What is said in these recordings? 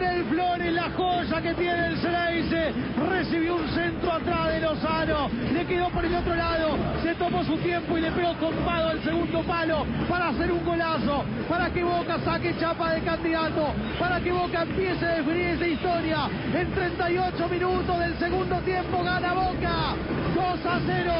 Leonel Flores, la joya que tiene el Xereyze, recibió un centro atrás de Lozano, le quedó por el otro lado, se tomó su tiempo y le pegó combado al segundo palo para hacer un golazo, para que Boca saque chapa de candidato, para que Boca empiece a definir esa historia. En 38 minutos del segundo tiempo gana Boca 2-0.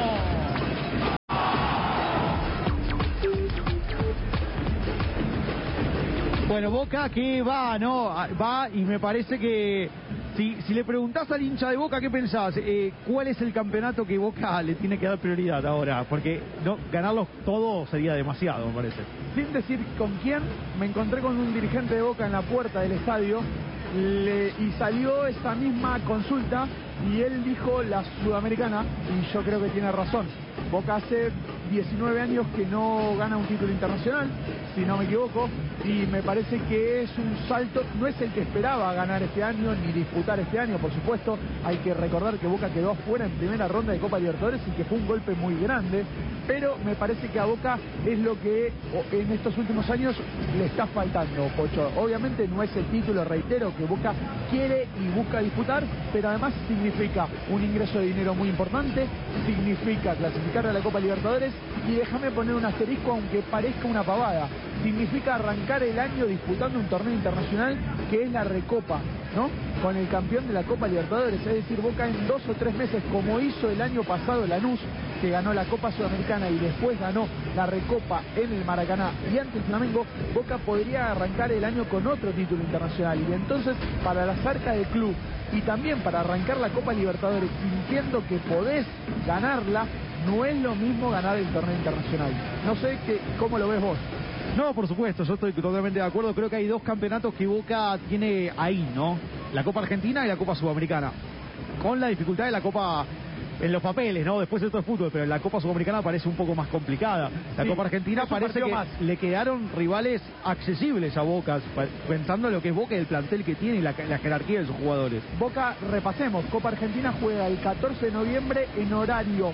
Bueno, Boca que va, ¿no? Va, y me parece que si le preguntás al hincha de Boca, ¿qué pensás? ¿Cuál es el campeonato que Boca le tiene que dar prioridad ahora? Porque no, ganarlos todos sería demasiado, me parece. Sin decir con quién, me encontré con un dirigente de Boca en la puerta del estadio y salió esa misma consulta y él dijo la Sudamericana, y yo creo que tiene razón. Boca hace 19 años que no gana un título internacional, si no me equivoco, y me parece que es un salto, no es el que esperaba ganar este año, ni disputar este año, por supuesto. Hay que recordar que Boca quedó fuera en primera ronda de Copa Libertadores y que fue un golpe muy grande, pero me parece que a Boca es lo que en estos últimos años le está faltando, Pocho. Obviamente no es el título, reitero, que Boca quiere y busca disputar, pero además significa un ingreso de dinero muy importante, significa clasificar a la Copa Libertadores, y déjame poner un asterisco aunque parezca una pavada, significa arrancar el año disputando un torneo internacional que es la Recopa, ¿no? Con el campeón de la Copa Libertadores, es decir, Boca en 2 o 3 meses, como hizo el año pasado Lanús, que ganó la Copa Sudamericana y después ganó la Recopa en el Maracaná y ante el Flamengo, Boca podría arrancar el año con otro título internacional. Y entonces, para la cerca del club y también para arrancar la Copa Libertadores sintiendo que podés ganarla, no es lo mismo ganar el torneo internacional. No sé cómo lo ves vos. No, por supuesto, yo estoy totalmente de acuerdo. Creo que hay dos campeonatos que Boca tiene ahí, ¿no? La Copa Argentina y la Copa Sudamericana. Con la dificultad de la Copa en los papeles, ¿no? Después esto es fútbol, pero la Copa Sudamericana parece un poco más complicada. La Copa Argentina parece que le quedaron rivales accesibles a Boca, pensando en lo que es Boca y el plantel que tiene y la jerarquía de sus jugadores. Boca, repasemos, Copa Argentina juega el 14 de noviembre en horario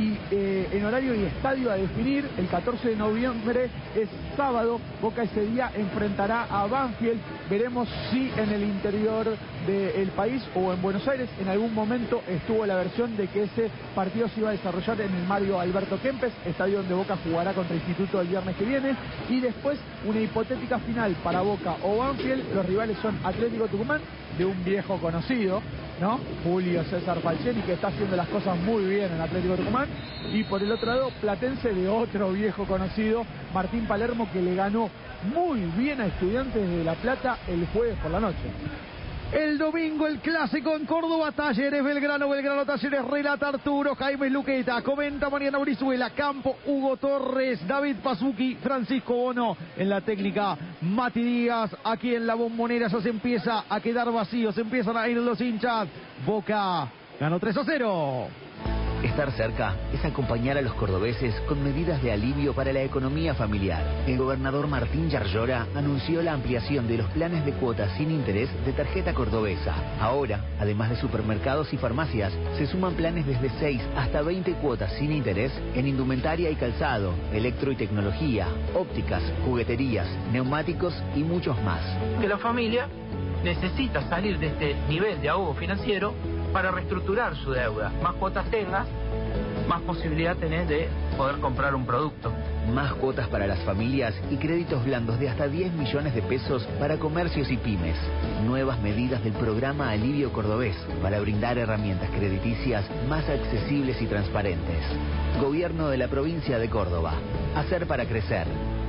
y estadio a definir. El 14 de noviembre es sábado. Boca ese día enfrentará a Banfield. Veremos si en el interior del país o en Buenos Aires en algún momento estuvo la versión de que ese partido se iba a desarrollar en el Mario Alberto Kempes, estadio donde Boca jugará contra Instituto el viernes que viene. Y después una hipotética final para Boca o Banfield. Los rivales son Atlético Tucumán, de un viejo conocido, ¿no? Julio César Falcioni, que está haciendo las cosas muy bien en Atlético Tucumán, y por el otro lado Platense, de otro viejo conocido, Martín Palermo, que le ganó muy bien a Estudiantes de La Plata el jueves por la noche. El domingo el clásico en Córdoba, Talleres Belgrano, Belgrano Talleres, relata Arturo Jaime Luqueta, comenta Mariana Brizuela, Campo Hugo Torres, David Pazuki, Francisco Bono, en la técnica Mati Díaz. Aquí en la Bombonera ya se empieza a quedar vacío, se empiezan a ir los hinchas. Boca ganó 3-0. Estar cerca es acompañar a los cordobeses con medidas de alivio para la economía familiar. El gobernador Martín Yarlora anunció la ampliación de los planes de cuotas sin interés de tarjeta cordobesa. Ahora, además de supermercados y farmacias, se suman planes desde 6 hasta 20 cuotas sin interés en indumentaria y calzado, electro y tecnología, ópticas, jugueterías, neumáticos y muchos más. Que la familia necesita salir de este nivel de ahogo financiero para reestructurar su deuda. Más cuotas tengas, más posibilidad tenés de poder comprar un producto. Más cuotas para las familias y créditos blandos de hasta 10 millones de pesos para comercios y pymes. Nuevas medidas del programa Alivio Cordobés para brindar herramientas crediticias más accesibles y transparentes. Gobierno de la provincia de Córdoba. Hacer para crecer.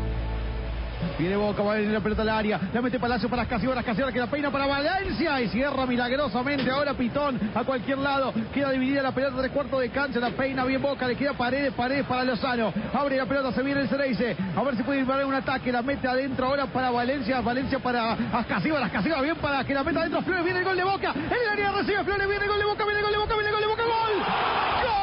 Viene Boca, va a venir la pelota al área, la mete Palacio para Escasiora que la peina para Valencia y cierra milagrosamente ahora Pitón a cualquier lado. Queda dividida la pelota, 3/4 de cancha, la peina bien Boca, le queda Paredes para Lozano. Abre la pelota, se viene el Xereyze, a ver si puede ir un ataque, la mete adentro ahora para Valencia para Ascasiora bien para que la meta adentro. Flores, viene el gol de Boca, en el área recibe Flores, viene el gol de Boca, gol.